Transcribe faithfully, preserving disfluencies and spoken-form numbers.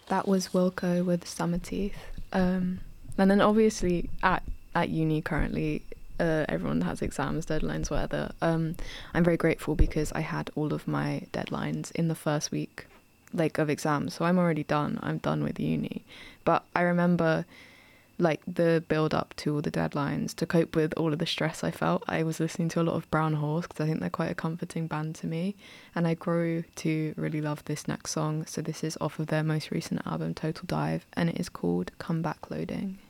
That was Wilco with Summer Teeth. Um, and then obviously at, at uni currently, uh, everyone has exams, deadlines, whatever. Um, I'm very grateful because I had all of my deadlines in the first week like of exams. So I'm already done. I'm done with uni. But I remember like the build up to all the deadlines to cope with all of the stress I felt. I was listening to a lot of Brown Horse because I think they're quite a comforting band to me, and I grew to really love this next song. So this is off of their most recent album Total Dive, and it is called Come Back Loading.